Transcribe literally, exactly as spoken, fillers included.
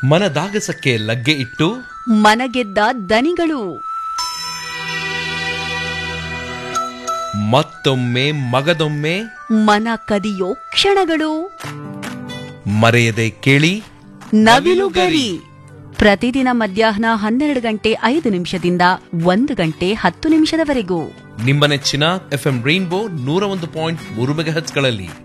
ಮನದಾಗಸಕ್ಕೆ ಲಗ್ಗೆ ಇಟ್ಟು ಮನಗೆದ್ದ ದನಿಗಳು ಮತ್ತೊಮ್ಮೆ ಮಗದೊಮ್ಮೆ ಮನ ಕದಿಯೋ ಕ್ಷಣಗಳು. ಮರೆಯದೆ ಕೇಳಿ ನವಿಲುಗರಿ. ಪ್ರತಿದಿನ ಮಧ್ಯಾಹ್ನ ಹನ್ನೆರಡು ಗಂಟೆ ಐದು ನಿಮಿಷದಿಂದ ಒಂದು ಗಂಟೆ ಹತ್ತು ನಿಮಿಷದವರೆಗೂ ನಿಮ್ಮ ನೆಚ್ಚಿನ ಎಫ್ಎಂ ರೈನ್ಬೋ ನೂರ ಒಂದು ಪಾಯಿಂಟ್ ಮೂರು ಮೆಗಾಹೆರ್ಟ್ಸ್ಗಳಲ್ಲಿ.